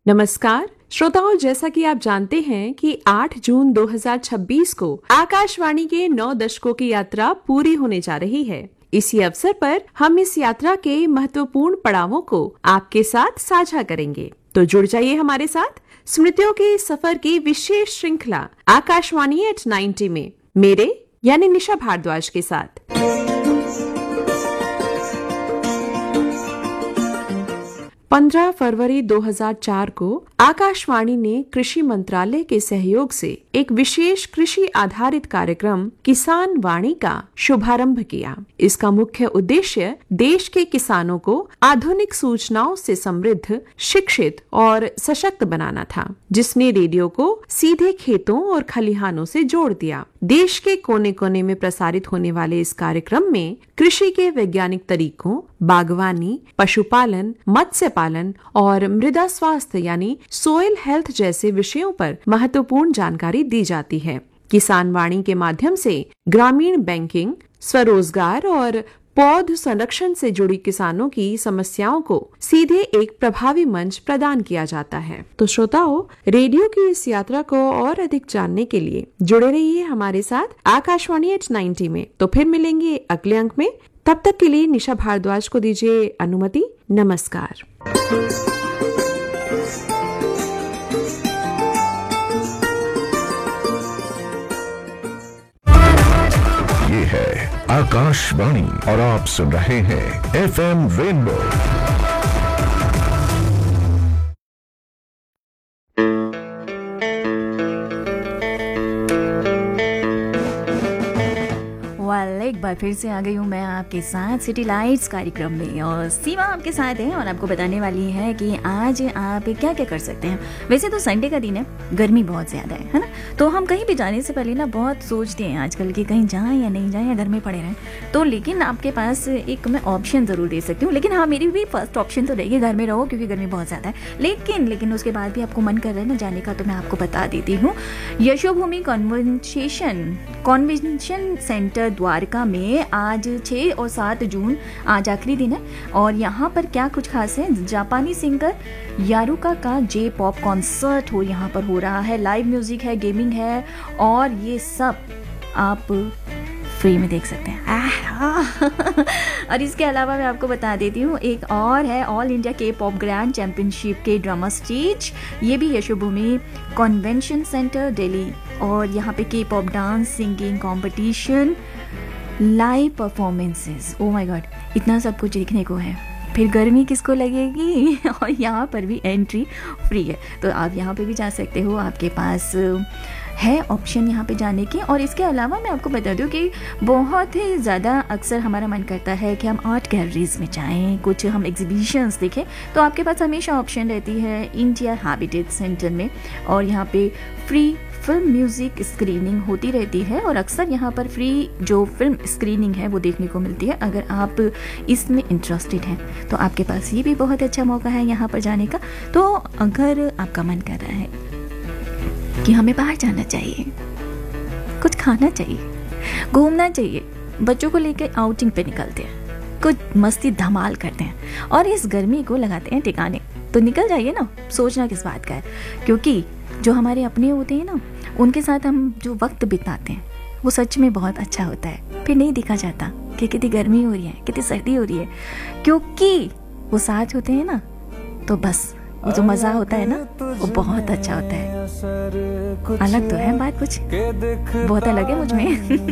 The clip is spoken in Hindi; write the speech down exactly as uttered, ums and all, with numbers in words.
नमस्कार श्रोताओं, जैसा कि आप जानते हैं कि आठ जून दो हज़ार छब्बीस को आकाशवाणी के नौ दशकों की यात्रा पूरी होने जा रही है। इसी अवसर पर हम इस यात्रा के महत्वपूर्ण पड़ावों को आपके साथ साझा करेंगे। तो जुड़ जाइए हमारे साथ स्मृतियों के सफर की विशेष श्रृंखला आकाशवाणी एट नाइन्टी में मेरे यानी निशा भारद्वाज के साथ। पंद्रह फरवरी दो हज़ार चार को आकाशवाणी ने कृषि मंत्रालय के सहयोग से एक विशेष कृषि आधारित कार्यक्रम किसान वाणी का शुभारंभ किया। इसका मुख्य उद्देश्य देश के किसानों को आधुनिक सूचनाओं से समृद्ध, शिक्षित और सशक्त बनाना था, जिसने रेडियो को सीधे खेतों और खलिहानों से जोड़ दिया। देश के कोने कोने में प्रसारित होने वाले इस कार्यक्रम में कृषि के वैज्ञानिक तरीकों, बागवानी, पशुपालन, मत्स्य पालन और मृदा स्वास्थ्य यानी सोइल हेल्थ जैसे विषयों पर महत्वपूर्ण जानकारी दी जाती है। किसान वाणी के माध्यम से ग्रामीण बैंकिंग, स्वरोजगार और पौध संरक्षण से जुड़ी किसानों की समस्याओं को सीधे एक प्रभावी मंच प्रदान किया जाता है। तो श्रोताओं, रेडियो की इस यात्रा को और अधिक जानने के लिए जुड़े रहिए हमारे साथ आकाशवाणी एट नाइन्टी में। तो फिर मिलेंगे अगले अंक में। तब तक के लिए निशा भारद्वाज को दीजिए अनुमति। नमस्कार। ये है आकाशवाणी और आप सुन रहे हैं एफ एम रेनबो। एक बार फिर से आ गई हूँ मैं आपके साथ सिटी लाइट्स कार्यक्रम में, और सीमा आपके साथ है और आपको बताने वाली है कि आज आप क्या क्या कर सकते हैं। वैसे तो संडे का दिन है, गर्मी बहुत ज़्यादा है है ना, तो हम कहीं भी जाने से पहले ना बहुत सोचते हैं आजकल कि कहीं जाएं या नहीं जाएं या घर में पड़े रहें। तो लेकिन आपके पास एक मैं ऑप्शन ज़रूर दे सकती हूँ, लेकिन हाँ मेरी भी फर्स्ट ऑप्शन तो रहेगी घर में रहो, क्योंकि गर्मी बहुत ज़्यादा है। लेकिन लेकिन उसके बाद भी आपको मन कर रहा है ना जाने का, तो मैं आपको बता देती हूँ। Yashobhoomi convention convention centre Dwarka में आज छह और सात जून आज आखिरी दिन है, और यहाँ पर क्या कुछ खास है। जापानी सिंगर यारुका का जे पॉप कॉन्सर्ट हो यहाँ पर हो रहा है, लाइव म्यूजिक है, गेमिंग है, और ये सब आप फ्री में देख सकते हैं। और इसके अलावा मैं आपको बता देती हूँ एक और है, ऑल इंडिया के पॉप ग्रैंड चैंपियनशिप के ड्रामा स्टेज, ये भी यशोभूमि कन्वेंशन सेंटर दिल्ली, और यहाँ पे के pop dance, singing competition, live performances. Oh my God, इतना सब कुछ देखने को है, फिर गर्मी किसको लगेगी। और यहाँ पर भी एंट्री फ्री है, तो आप यहाँ पे भी जा सकते हो, आपके पास है ऑप्शन यहाँ पे जाने की। और इसके अलावा मैं आपको बता दूँ कि बहुत ही ज़्यादा अक्सर हमारा मन करता है कि हम आर्ट गैलरीज में जाएं, कुछ हम एग्जीबिशंस देखें, तो आपके पास हमेशा ऑप्शन रहती है इंडिया हैबिटेट सेंटर में, और यहाँ पे फ्री फिल्म म्यूज़िक स्क्रीनिंग होती रहती है, और अक्सर यहाँ पर फ्री जो फिल्म स्क्रीनिंग है वो देखने को मिलती है। अगर आप इसमें इंटरेस्टेड हैं तो आपके पास ये भी बहुत अच्छा मौका है यहाँ पर जाने का। तो अगर आपका मन कर रहा है कि हमें बाहर जाना चाहिए, कुछ खाना चाहिए, घूमना चाहिए, बच्चों को लेकर आउटिंग पे निकलते हैं, कुछ मस्ती धमाल करते हैं और इस गर्मी को लगाते हैं ठिकाने, तो निकल जाइए ना, सोचना किस बात का है। क्योंकि जो हमारे अपने होते हैं ना, उनके साथ हम जो वक्त बिताते हैं वो सच में बहुत अच्छा होता है। फिर नहीं दिखा जाता कि कितनी गर्मी हो रही है, कितनी सर्दी हो रही है, क्योंकि वो साथ होते हैं ना, तो बस वो जो मज़ा होता है ना वो बहुत अच्छा होता है। अलग तो है बात, कुछ बहुत अलग है मुझ में।